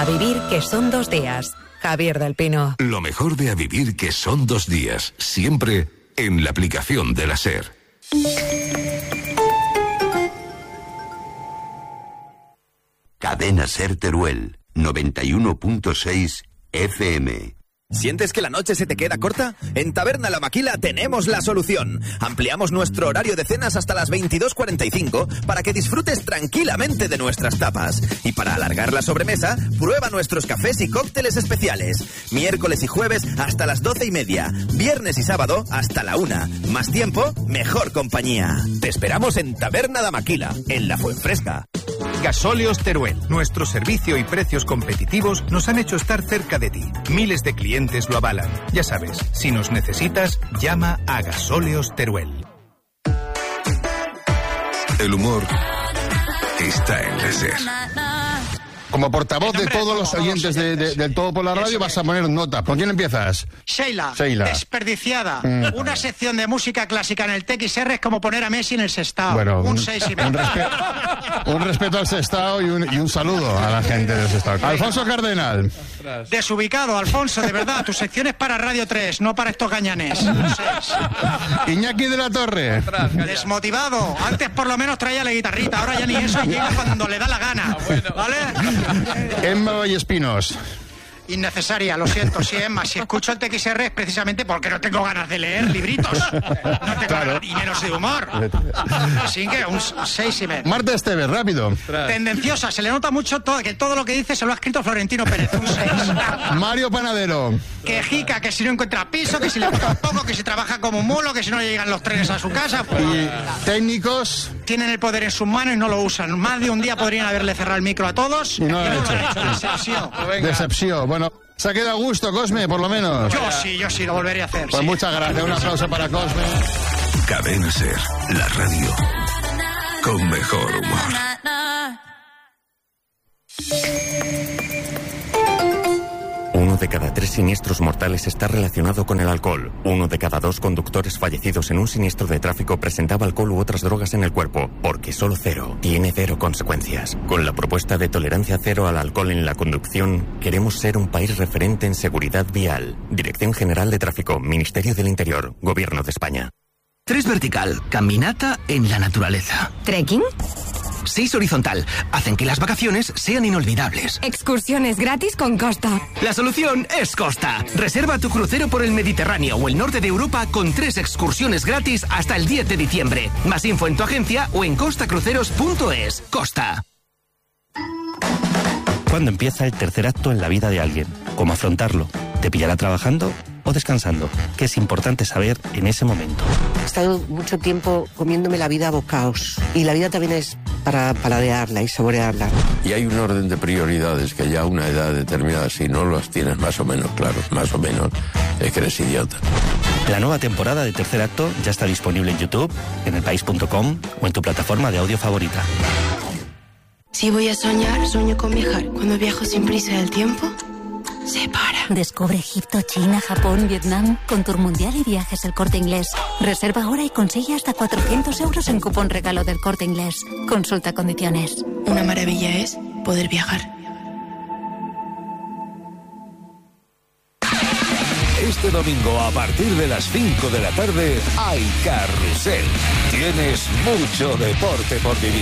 vivir que son 2 días. Javier del Pino. Lo mejor de A Vivir que son 2 días. Siempre en la aplicación de la SER. Cadena SER Teruel, 91.6 FM. ¿Sientes que la noche se te queda corta? En Taberna La Maquila tenemos la solución. Ampliamos nuestro horario de cenas hasta las 22:45 para que disfrutes tranquilamente de nuestras tapas. Y para alargar la sobremesa, prueba nuestros cafés y cócteles especiales. Miércoles y jueves hasta las 12:30. Viernes y sábado hasta la 1. Más tiempo, mejor compañía. Te esperamos en Taberna La Maquila, en La Fuenfresca. Gasóleos Teruel. Nuestro servicio y precios competitivos nos han hecho estar cerca de ti. Miles de clientes lo avalan. Ya sabes, si nos necesitas, llama a Gasóleos Teruel. El humor está en la SER. Como portavoz de todos los oyentes del Todo por la Radio, vas a poner nota. ¿Con quién empiezas? Sheila. Desperdiciada. Una sección de música clásica en el TXR es como poner a Messi en el Sestao. Bueno, un 6,5. Un respeto al Sestao y un saludo a la gente del Sestao. Alfonso Cardenal. Desubicado, Alfonso, de verdad. Tu sección es para Radio 3, no para estos gañanes. Un 6. Iñaki de la Torre. Desmotivado. Antes por lo menos traía la guitarrita, ahora ya ni eso, y llega cuando le da la gana. ¿Vale? Emma Vallespinos. Innecesaria, lo siento, sí, Emma. Si escucho el TXR es precisamente porque no tengo ganas de leer libritos. No tengo ganas, y menos de humor. Así que un 6,5. Marta Esteves, rápido. Tendenciosa, se le nota mucho que todo lo que dice se lo ha escrito Florentino Pérez. Un 6. Mario Panadero. Quejica, que si no encuentra piso, que si le gusta un poco, que si trabaja como un mulo, que si no le llegan los trenes a su casa. Pues, y técnicos. Tienen el poder en sus manos y no lo usan. Más de un día podrían haberle cerrado el micro a todos. Y no lo han hecho. Decepción. Decepción. Bueno, se ha quedado a gusto, Cosme, por lo menos. Yo sí, lo volvería a hacer. Pues sí. Muchas gracias. Un aplauso para Cosme. Cadena SER, la radio con mejor humor. Uno de cada 3 siniestros mortales está relacionado con el alcohol. 1 de cada 2 conductores fallecidos en un siniestro de tráfico presentaba alcohol u otras drogas en el cuerpo, porque solo cero tiene 0 consecuencias. Con la propuesta de tolerancia cero al alcohol en la conducción, queremos ser un país referente en seguridad vial. Dirección General de Tráfico, Ministerio del Interior, Gobierno de España. 3 vertical, caminata en la naturaleza. ¿Trekking? 6 horizontal, hacen que las vacaciones sean inolvidables. Excursiones gratis con Costa. La solución es Costa. Reserva tu crucero por el Mediterráneo o el norte de Europa con 3 excursiones gratis hasta el 10 de diciembre. Más info en tu agencia o en costacruceros.es. Costa. ¿Cuándo empieza el tercer acto en la vida de alguien? ¿Cómo afrontarlo? ¿Te pillará trabajando o descansando? ¿Qué es importante saber en ese momento? He estado mucho tiempo comiéndome la vida a bocaos. Y la vida también es para paladearla y saborearla. Y hay un orden de prioridades que ya a una edad determinada, si no las tienes más o menos claros, más o menos, es que eres idiota. La nueva temporada de Tercer Acto ya está disponible en YouTube, en elpaís.com o en tu plataforma de audio favorita. Si voy a soñar, sueño con viajar. Cuando viajo sin prisa del tiempo, se para. Descubre Egipto, China, Japón, Vietnam con Tour Mundial y Viajes El Corte Inglés. Reserva ahora y consigue hasta 400 euros en cupón regalo del Corte Inglés. Consulta condiciones. Una maravilla es poder viajar. Este domingo a partir de las 5 de la tarde hay Carrusel. Tienes mucho deporte por vivir.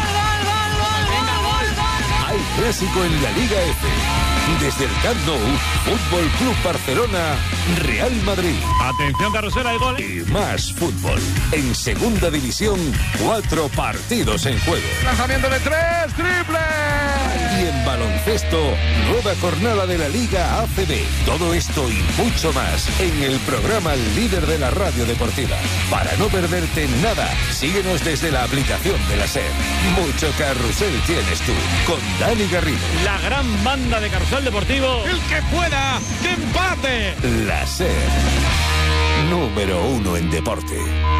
Hay clásico en la Liga F. Desde el Camp Nou, Fútbol Club Barcelona, Real Madrid. Atención, Carrusel, hay gol. Y más fútbol. En segunda división, 4 partidos en juego. Lanzamiento de 3, triple. Y en baloncesto, nueva jornada de la Liga ACB. Todo esto y mucho más en el programa líder de la radio deportiva. Para no perderte nada, síguenos desde la aplicación de la SER. Mucho Carrusel tienes tú, con Dani Garrido. La gran banda de Carrusel Deportivo. El que pueda, que empate. La SER, número 1 en deporte.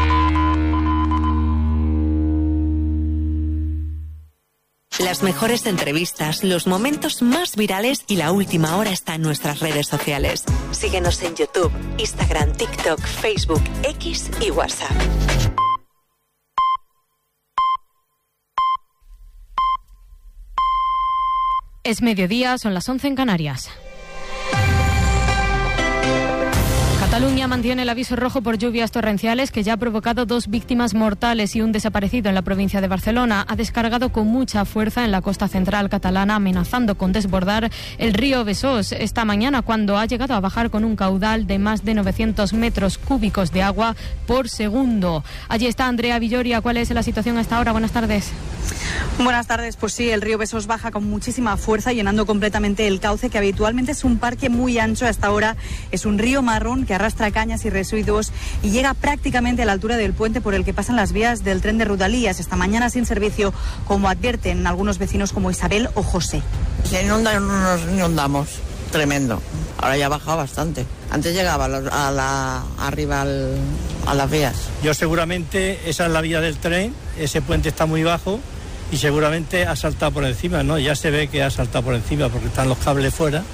Las mejores entrevistas, los momentos más virales y la última hora está en nuestras redes sociales. Síguenos en YouTube, Instagram, TikTok, Facebook, X y WhatsApp. Es mediodía, son las 11 en Canarias. Cataluña mantiene el aviso rojo por lluvias torrenciales que ya ha provocado 2 víctimas mortales y un desaparecido en la provincia de Barcelona. Ha descargado con mucha fuerza en la costa central catalana, amenazando con desbordar el río Besós esta mañana, cuando ha llegado a bajar con un caudal de más de 900 metros cúbicos de agua por segundo. Allí está Andrea Villoria. ¿Cuál es la situación a esta hora? Buenas tardes. Buenas tardes. Pues sí, el río Besós baja con muchísima fuerza, llenando completamente el cauce, que habitualmente es un parque muy ancho. Hasta ahora es un río marrón que arrastra cañas y residuos y llega prácticamente a la altura del puente por el que pasan las vías del tren de Rodalies. Esta mañana sin servicio, como advierten algunos vecinos como Isabel o José. Se inunda, no nos inundamos. Tremendo. Ahora ya ha bajado bastante. Antes llegaba arriba a las vías. Yo seguramente esa es la vía del tren, ese puente está muy bajo y seguramente ha saltado por encima, ¿no? Ya se ve que ha saltado por encima porque están los cables fuera.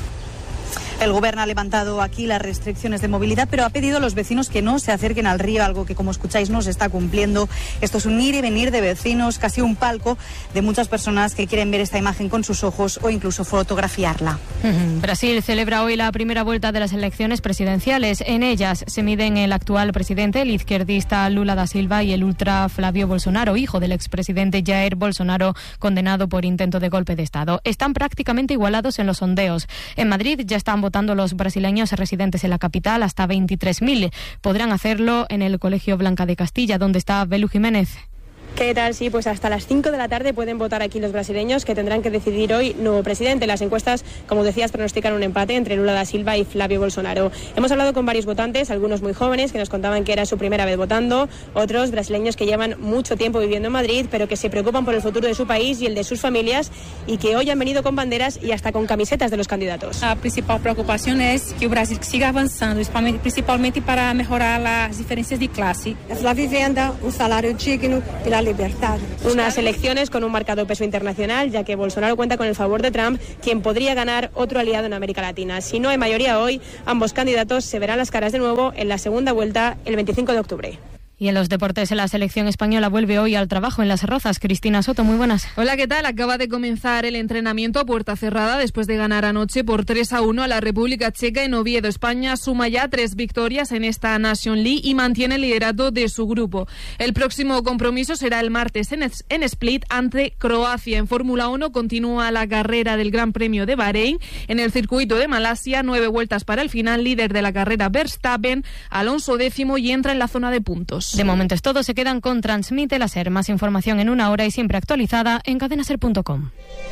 El gobierno ha levantado aquí las restricciones de movilidad, pero ha pedido a los vecinos que no se acerquen al río, algo que, como escucháis, no se está cumpliendo. Esto es un ir y venir de vecinos, casi un palco de muchas personas que quieren ver esta imagen con sus ojos o incluso fotografiarla. Brasil celebra hoy la primera vuelta de las elecciones presidenciales. En ellas se miden el actual presidente, el izquierdista Lula da Silva, y el ultra Flavio Bolsonaro, hijo del expresidente Jair Bolsonaro, condenado por intento de golpe de Estado. Están prácticamente igualados en los sondeos. En Madrid ya están votando los brasileños residentes en la capital, hasta 23.000. Podrán hacerlo en el Colegio Blanca de Castilla, donde está Belu Jiménez. ¿Qué tal? Sí, pues hasta las 5 de la tarde pueden votar aquí los brasileños, que tendrán que decidir hoy nuevo presidente. Las encuestas, como decías, pronostican un empate entre Lula da Silva y Flavio Bolsonaro. Hemos hablado con varios votantes, algunos muy jóvenes, que nos contaban que era su primera vez votando, otros brasileños que llevan mucho tiempo viviendo en Madrid, pero que se preocupan por el futuro de su país y el de sus familias, y que hoy han venido con banderas y hasta con camisetas de los candidatos. La principal preocupación es que el Brasil siga avanzando, principalmente para mejorar las diferencias de clase. Es la vivienda, un salario digno y la libertad. Unas elecciones con un marcado peso internacional, ya que Bolsonaro cuenta con el favor de Trump, quien podría ganar otro aliado en América Latina. Si no hay mayoría hoy, ambos candidatos se verán las caras de nuevo en la segunda vuelta el 25 de octubre. Y en los deportes, la selección española vuelve hoy al trabajo en Las Rozas. Cristina Soto, muy buenas. Hola, ¿qué tal? Acaba de comenzar el entrenamiento a puerta cerrada después de ganar anoche por 3-1 a la República Checa en Oviedo. España suma ya 3 victorias en esta Nation League y mantiene el liderato de su grupo. El próximo compromiso será el martes en Split ante Croacia. En Fórmula 1 continúa la carrera del Gran Premio de Bahrein. En el circuito de Malasia, 9 vueltas para el final. Líder de la carrera Verstappen, Alonso 10º, y entra en la zona de puntos. De momento es todo, se quedan con Transmite la SER. Más información en una hora y siempre actualizada en cadenaser.com.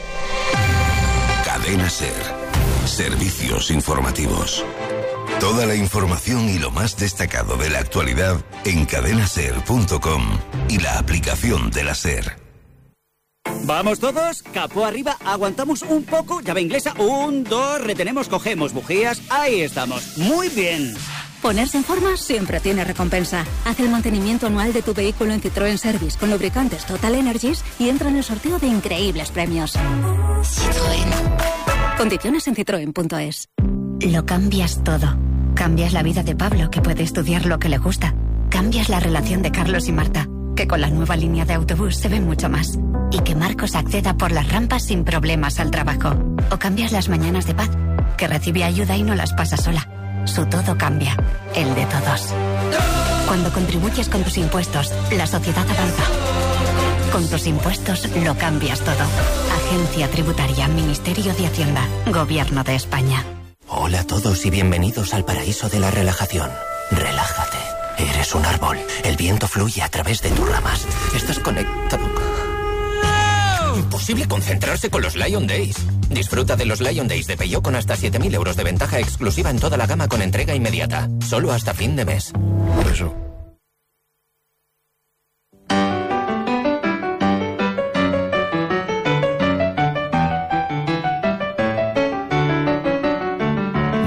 Cadena SER. Servicios informativos. Toda la información y lo más destacado de la actualidad en cadenaser.com y la aplicación de la SER. ¿Vamos todos? Capó arriba, aguantamos un poco, llave inglesa, 1, 2, retenemos, cogemos bujías, ahí estamos, muy bien. Ponerse en forma siempre tiene recompensa. Haz el mantenimiento anual de tu vehículo en Citroën Service con lubricantes Total Energies y entra en el sorteo de increíbles premios. Citroën. Condiciones en citroen.es. Lo cambias todo. Cambias la vida de Pablo, que puede estudiar lo que le gusta. Cambias la relación de Carlos y Marta, que con la nueva línea de autobús se ven mucho más. Y que Marcos acceda por las rampas sin problemas al trabajo. O cambias las mañanas de Paz, que recibe ayuda y no las pasa sola. Su todo cambia, el de todos. Cuando contribuyes con tus impuestos, la sociedad avanza. Con tus impuestos lo cambias todo. Agencia Tributaria, Ministerio de Hacienda, Gobierno de España. Hola a todos y bienvenidos al paraíso de la relajación. Relájate. Eres un árbol. El viento fluye a través de tus ramas. Estás conectado. Imposible concentrarse con los Lion Days. Disfruta de los Lion Days de Peugeot con hasta 7.000 euros de ventaja exclusiva en toda la gama con entrega inmediata. Solo hasta fin de mes. Por eso.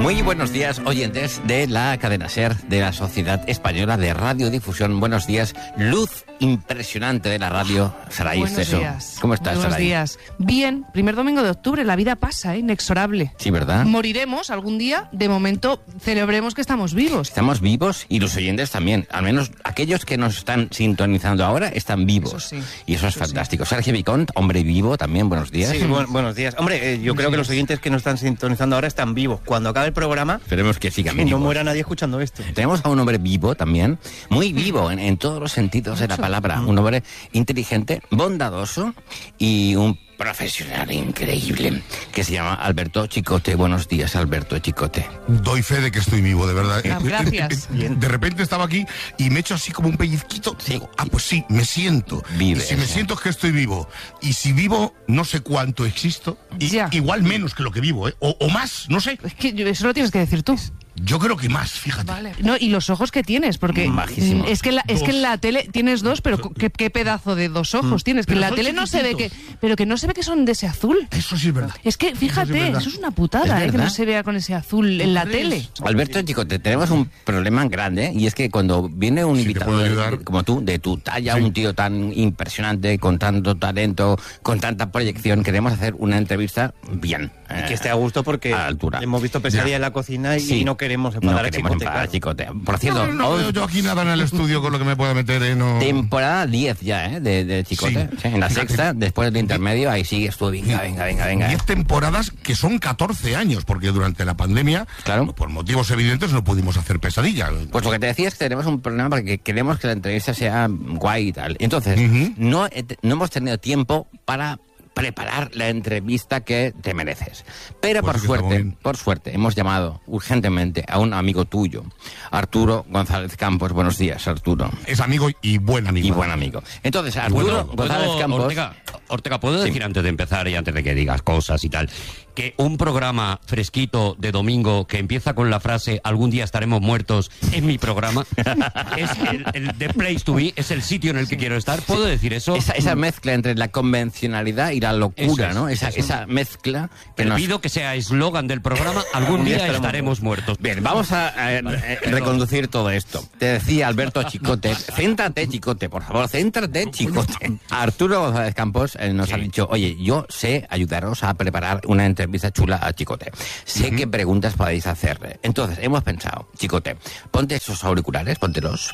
Muy buenos días, oyentes de la cadena SER, de la Sociedad Española de Radiodifusión. Buenos días, luz impresionante de la radio. Saray, buenos días. ¿Cómo estás, Buenos Saray? días. Bien, primer domingo de octubre, la vida pasa, inexorable. Sí, ¿verdad? Moriremos algún día, de momento celebremos que estamos vivos. Estamos vivos y los oyentes también. Al menos aquellos que nos están sintonizando ahora están vivos. Eso sí. Y eso es fantástico. Sergio Vicont, hombre vivo también, buenos días. Sí, buenos días. Hombre, yo creo que los oyentes que nos están sintonizando ahora están vivos. Cuando acabe el programa, esperemos que sigan que vivos. no muera nadie escuchando esto. Tenemos a un hombre vivo también, muy vivo en todos los sentidos de la palabra. Un hombre inteligente, bondadoso y un profesional increíble que se llama Alberto Chicote. Buenos días, Alberto Chicote. Doy fe de que estoy vivo, de verdad. Gracias. De repente estaba aquí y me echo así como un pellizquito. Sí. Digo, pues sí, me siento. Vive, y si me siento es que estoy vivo. Y si vivo, no sé cuánto existo. Igual menos que lo que vivo, ¿eh? O más, no sé. Es que eso lo tienes que decir tú. Yo creo que más, fíjate. Vale. No, y los ojos que tienes, porque Majísimo. es que en la tele tienes dos, pero qué pedazo de dos ojos tienes. Que Pero en la son tele no se ve chiquititos. pero que no se ve que son de ese azul. Eso sí es verdad. Es que fíjate, verdad. eso es una putada, Es que verdad. no se vea con ese azul en la tele. Alberto Chicote, tenemos un problema grande y es que cuando viene un invitado puedo ayudar. como tú, de tu talla, un tío tan impresionante, con tanto talento, con tanta proyección, queremos hacer una entrevista bien. Y que esté a gusto porque a la altura. hemos visto Pesadilla en la cocina y Sí. no queremos No enfadar queremos enfadar a Chicote. Chicote. Por cierto, No veo yo aquí nada en el estudio con lo que me pueda meter, ¿eh? No. temporada 10 ya, de Chicote. Sí. Sí, en la sexta, después del intermedio, ahí sigues tú, venga. 10 temporadas que son 14 años, porque durante la pandemia, Claro. por motivos evidentes, no pudimos hacer Pesadilla. Pues lo que te decía es que tenemos un problema porque queremos que la entrevista sea guay y tal. Entonces, no hemos tenido tiempo para preparar la entrevista que te mereces. Pero Pues sí que está muy bien. por suerte, hemos llamado urgentemente a un amigo tuyo, Arturo González Campos. Buenos días, Arturo. Es amigo y buen amigo. Y buen amigo. Entonces, Arturo González Campos... Ortega, ¿puedo decir antes de empezar y antes de que digas cosas y tal, que un programa fresquito de domingo que empieza con la frase "algún día estaremos muertos" es mi programa? Es el The Place to Be, es el sitio en el que quiero estar. ¿Puedo decir eso? Esa mezcla entre la convencionalidad y la locura, Eso es, ¿no? eso. Esa mezcla que Te nos... pido que sea eslogan del programa "algún día estaremos muertos". Bien, vamos a reconducir todo esto. Te decía Alberto Chicote, céntrate, Chicote, por favor, céntrate, Chicote. Arturo González Campos nos ha dicho, oye, yo sé ayudaros a preparar una entrevista chula a Chicote. Sé qué preguntas podéis hacerle. Entonces, hemos pensado, Chicote, ponte esos auriculares, póntelos.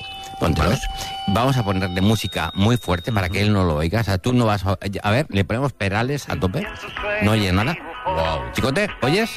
Vamos a ponerle música muy fuerte para que él no lo oiga. O sea, tú no vas a ver, le ponemos Perales a tope, no oye nada. Wow. Chicote, ¿oyes?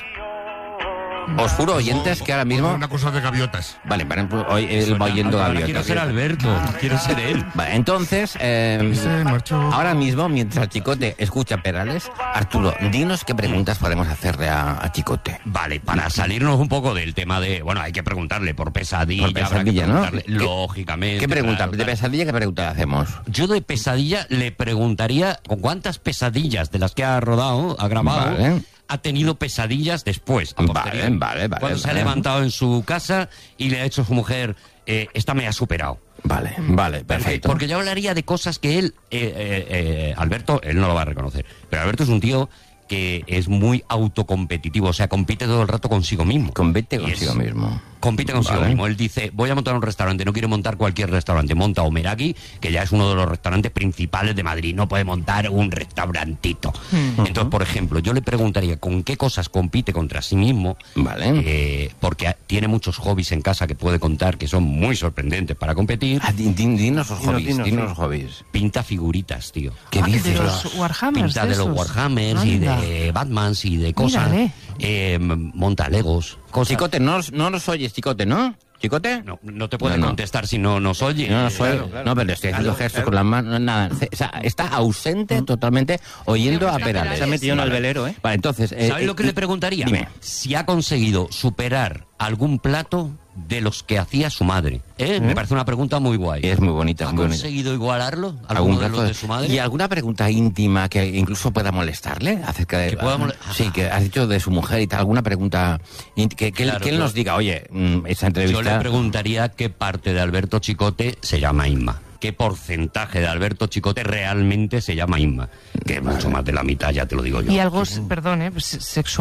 Os juro, oyentes, que ahora mismo... Una cosa de gaviotas. Vale, hoy él va oyendo gaviotas. Quiero ser Alberto, quiero ser él. Vale, entonces, ahora mismo, mientras Chicote escucha Perales, Arturo, dinos qué preguntas podemos hacerle a Chicote. Vale, para salirnos un poco del tema de... Bueno, hay que preguntarle por Pesadilla. Por Pesadilla, habrá que ¿no? preguntarle, lógicamente. ¿Qué pregunta? claro, ¿De Pesadilla qué pregunta le hacemos? Yo de Pesadilla le preguntaría con cuántas pesadillas de las que ha rodado, ha grabado... Vale. Ha tenido pesadillas después. A posteriori. Vale. Cuando se ha levantado en su casa y le ha hecho a su mujer, esta me ha superado. Vale, perfecto. Porque yo hablaría de cosas que él, Alberto, él no lo va a reconocer, pero Alberto es un tío que es muy autocompetitivo, o sea, compite todo el rato consigo mismo. Compite consigo mismo. Él dice, voy a montar un restaurante, no quiero montar cualquier restaurante, monta Omeraki, que ya es uno de los restaurantes principales de Madrid, no puede montar un restaurantito. Entonces, por ejemplo, yo le preguntaría con qué cosas compite contra sí mismo, porque tiene muchos hobbies en casa que puede contar que son muy sorprendentes para competir. Dinos los hobbies. Pinta figuritas, tío. ¿Qué dices? De los Warhammers. Pinta de los Warhammers y de Batmans y de cosas. Monta Legos, cosas. Chicote, no nos oyes, Chicote, ¿no? ¿Chicote? No te puede contestar si no nos oye. No nos oye. Claro. No, pero le estoy haciendo gestos con las manos, nada. O sea, está ausente totalmente oyendo a Perales. Se ha metido en el velero, ¿eh? Vale, entonces... ¿Sabes lo que le preguntaría? Dime. Si ha conseguido superar algún plato de los que hacía su madre. Me parece una pregunta muy guay. Es muy bonita, ¿Ha muy bonita. conseguido igualarlo? ¿Algún de los de su madre? ¿Y alguna pregunta íntima que incluso pueda molestarle acerca de... Sí, que has dicho de su mujer y tal. ¿Alguna pregunta que él nos diga, oye, esa entrevista... Yo le preguntaría qué parte de Alberto Chicote se llama Inma. ¿Qué porcentaje de Alberto Chicote realmente se llama Inma? Que es mucho más de la mitad, ya te lo digo yo. ¿Y algo, perdón, sexual?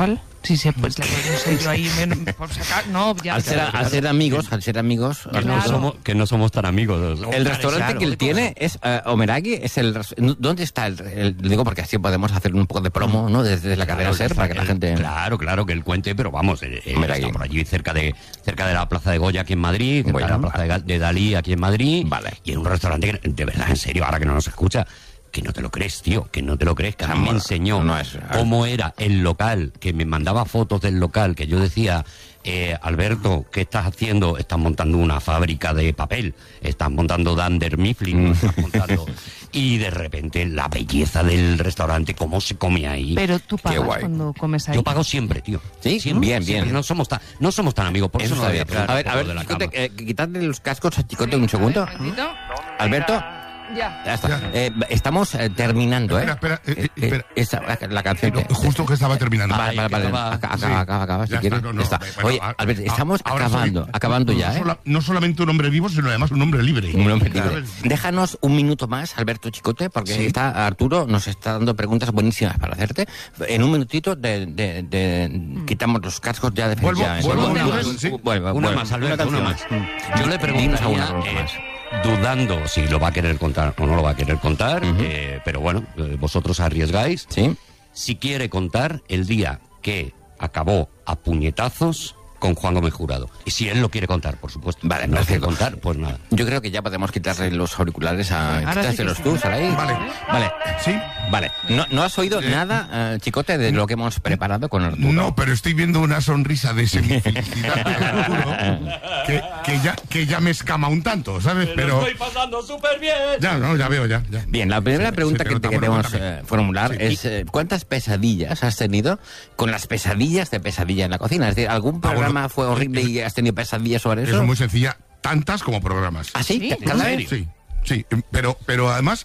Sí, pues no sé, yo ahí por sacar, no, ya. Al ser amigos, que no somos tan amigos. El restaurante que él tiene es Omeragi, es ¿dónde está digo porque así podemos hacer un poco de promo, ¿no? Desde la cadena SER para que la gente. Claro que él cuente, pero vamos, está por allí cerca de la Plaza de Goya aquí en Madrid, cerca de la Plaza de Dalí aquí en Madrid. Vale. Y en un restaurante que, de verdad, en serio, ahora que no nos escucha, que no te lo crees, tío, que no te lo crees, que a mí me enseñó cómo era el local, que me mandaba fotos del local, que yo decía, Alberto, ¿qué estás haciendo? Estás montando una fábrica de papel, estás montando Dunder Mifflin, estás montando... Y de repente la belleza del restaurante, cómo se come ahí. Pero tú pagas cuando comes ahí. Yo pago siempre, tío. ¿Sí? Siempre, Bien. No somos tan amigos, por eso no había A ver, Chicote, quitadle los cascos a Chicote un segundo. Alberto. Ya está. Estamos terminando, Espera. La canción. Justo que estaba terminando. Vale. Acaba, si quieres. Oye, Alberto, estamos acabando ya, ¿eh? No solamente un hombre vivo, sino además un hombre libre. Déjanos un minuto más, Alberto Chicote, porque está Arturo nos está dando preguntas buenísimas para hacerte. En un minutito quitamos los cascos ya de Vuelvo. Una más, Alberto, una más. Yo le preguntaría... dudando si lo va a querer contar o no lo va a querer contar, pero bueno, vosotros arriesgáis. ¿Sí? Si quiere contar el día que acabó a puñetazos con Juan Gómez Jurado. Y si él lo quiere contar, por supuesto. Vale, no quiere contar, pues nada. Yo creo que ya podemos quitarle los auriculares a... Quítatelos tú, Saray. Vale. ¿Sí? Vale. ¿No has oído nada, Chicote, de lo que hemos preparado con Arturo? No, pero estoy viendo una sonrisa de semifelicidad de Arturo que ya me escama un tanto, ¿sabes? Pero estoy pasando súper bien. Ya veo. Bien, la primera pregunta que te queremos formular es ¿cuántas pesadillas has tenido con las pesadillas de Pesadilla en la Cocina? Es decir, ¿algún programa fue horrible y has tenido pesadillas sobre eso? Es muy sencilla, tantas como programas. ¿Ah, sí? Sí, pero además...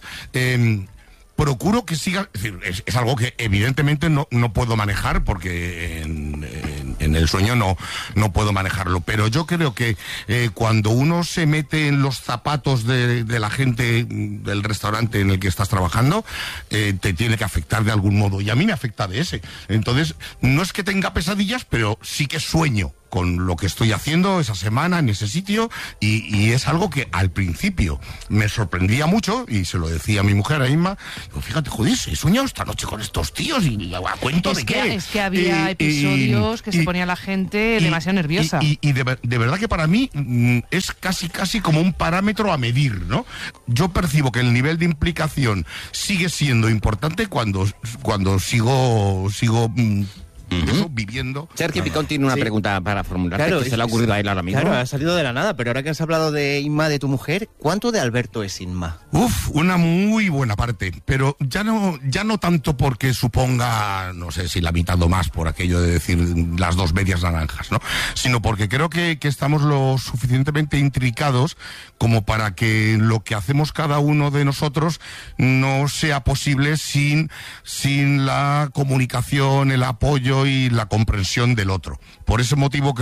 procuro que siga, es decir, es algo que evidentemente no puedo manejar porque en el sueño no puedo manejarlo, pero yo creo que cuando uno se mete en los zapatos de la gente del restaurante en el que estás trabajando, te tiene que afectar de algún modo, y a mí me afecta de ese. Entonces, no es que tenga pesadillas, pero sí que sueño con lo que estoy haciendo esa semana en ese sitio, y es algo que al principio me sorprendía mucho, y se lo decía a mi mujer, a Inma, digo, fíjate, joder, he soñado esta noche con estos tíos, y a cuento de qué. Es que había episodios que se ponía la gente demasiado nerviosa. Y de verdad que para mí es casi como un parámetro a medir, ¿no? Yo percibo que el nivel de implicación sigue siendo importante cuando sigo viviendo. Sergio Picón tiene una pregunta para formularte, que se le ha ocurrido a él ahora mismo. Claro, ha salido de la nada, pero ahora que has hablado de Inma, de tu mujer, ¿cuánto de Alberto es Inma? Una muy buena parte, pero ya no tanto porque suponga, no sé si la mitad o más, por aquello de decir las dos medias naranjas, ¿no? Sino porque creo que estamos lo suficientemente intricados como para que lo que hacemos cada uno de nosotros no sea posible sin la comunicación, el apoyo y la comprensión del otro. Por ese motivo